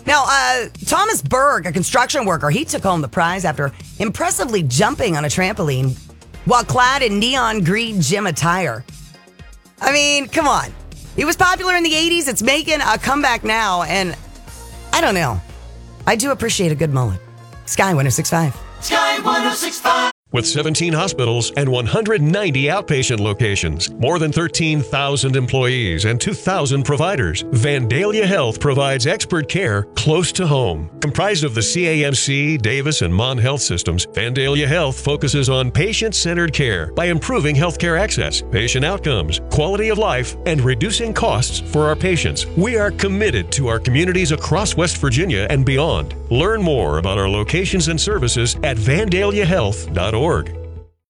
Now, Thomas Berg, a construction worker, he took home the prize after impressively jumping on a trampoline while clad in neon green gym attire. I mean, come on. He was popular in the 80s. It's making a comeback now, and I don't know. I do appreciate a good mullet. Sky 106.5. Sky 106.5. With 17 hospitals and 190 outpatient locations, more than 13,000 employees, and 2,000 providers, Vandalia Health provides expert care close to home. Comprised of the CAMC, Davis, and Mon Health systems, Vandalia Health focuses on patient-centered care by improving healthcare access, patient outcomes, quality of life, and reducing costs for our patients. We are committed to our communities across West Virginia and beyond. Learn more about our locations and services at vandaliahealth.org.